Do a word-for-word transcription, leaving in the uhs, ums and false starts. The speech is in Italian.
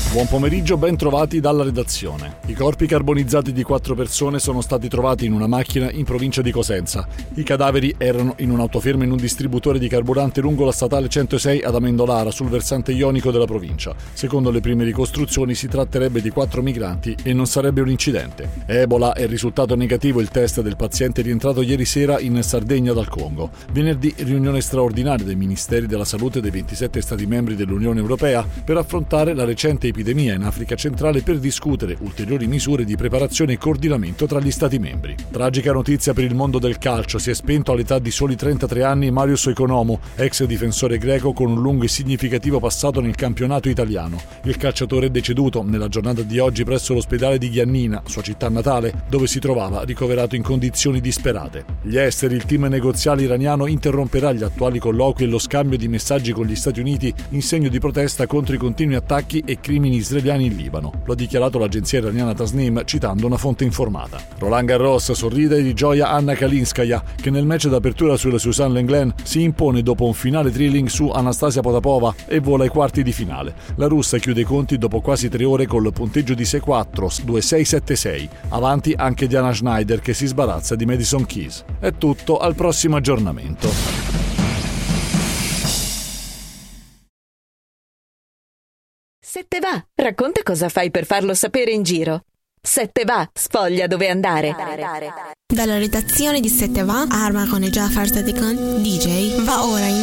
Buon pomeriggio, ben trovati dalla redazione. I corpi carbonizzati di quattro persone sono stati trovati in una macchina in provincia di Cosenza. I cadaveri erano in un'autoferma in un distributore di carburante lungo la statale centosei ad Amendolara, sul versante ionico della provincia. Secondo le prime ricostruzioni si tratterebbe di quattro migranti e non sarebbe un incidente. Ebola è risultato negativo il test del paziente rientrato ieri sera in Sardegna dal Congo. Venerdì riunione straordinaria dei Ministeri della Salute dei ventisette Stati membri dell'Unione Europea per affrontare la recente epidemia in Africa centrale per discutere ulteriori misure di preparazione e coordinamento tra gli Stati membri. Tragica notizia per il mondo del calcio: si è spento all'età di soli trentatré anni Marius Economou, ex difensore greco con un lungo e significativo passato nel campionato italiano. Il calciatore è deceduto nella giornata di oggi presso l'ospedale di Giannina, sua città natale, dove si trovava ricoverato in condizioni disperate. Gli esteri, il team negoziale iraniano interromperà gli attuali colloqui e lo scambio di messaggi con gli Stati Uniti in segno di protesta contro i continui attacchi e crimini israeliani in Libano. Lo ha dichiarato l'agenzia iraniana Tasnim citando una fonte informata. Roland Garros, sorride di gioia Anna Kalinskaya, che nel match d'apertura sulla Suzanne Lenglen si impone dopo un finale thrilling su Anastasia Potapova e vola ai quarti di finale. La russa chiude i conti dopo quasi tre ore col punteggio di sei quattro, due sei sette sei. Avanti anche Diana Schneider, che si sbarazza di Madison Keys. È tutto, al prossimo aggiornamento. Se te va, racconta cosa fai per farlo sapere in giro. Se te va, sfoglia dove andare. Dalla redazione di Se te va, Arma con e Jafar Sadikan, D J, va ora in